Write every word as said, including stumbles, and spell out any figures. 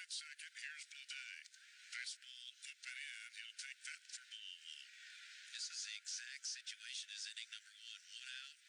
at second. Here's Bleday. Fastball up and in. He'll take that for ball one. This is the exact situation as inning number one. One out.